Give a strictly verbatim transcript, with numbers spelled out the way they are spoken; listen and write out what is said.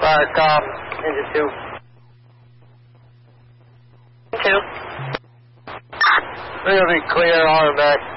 Fire com, engine two. Two. We're going to be clear, R M S.